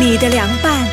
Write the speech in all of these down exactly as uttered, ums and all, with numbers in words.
你的凉拌。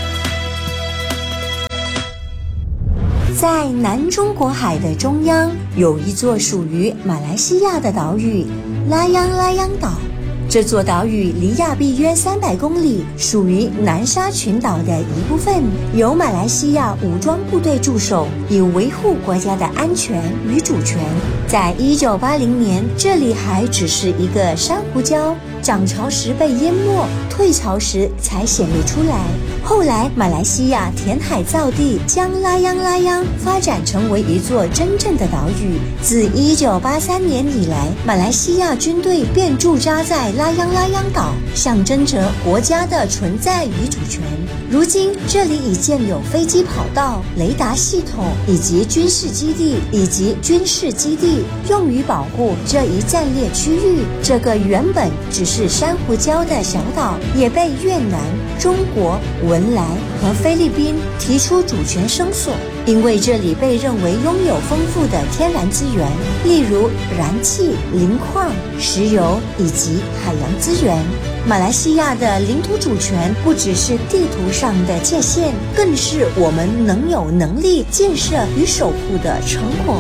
在南中国海的中央，有一座属于马来西亚的岛屿——拉央拉央岛。这座岛屿离亚庇约三百公里，属于南沙群岛的一部分，由马来西亚武装部队驻守，以维护国家的安全与主权。在一九八零年，这里还只是一个珊瑚礁，涨潮时被淹没，退潮时才显露出来。后来，马来西亚填海造地，将拉央拉央发展成为一座真正的岛屿。自一九八三年以来，马来西亚军队便驻扎在拉央拉央岛，象征着国家的存在与主权。如今，这里已建有飞机跑道、雷达系统以及军事基地以及军事基地，用于保护这一战略区域。这个原本只是珊瑚礁的小岛，也被越南、中国、文莱和菲律宾提出主权声索，因为这里被认为拥有丰富的天然资源，例如燃气、磷矿、石油以及海洋资源。马来西亚的领土主权不只是地图上的界限，更是我们能有能力建设与守护的成果。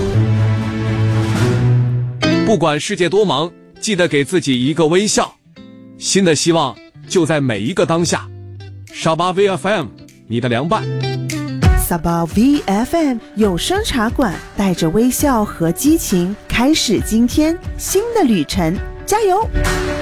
不管世界多忙，记得给自己一个微笑。新的希望就在每一个当下。沙巴 V F M， 你的凉拌。 沙巴 V F M 有声茶馆，带着微笑和激情，开始今天新的旅程，加油！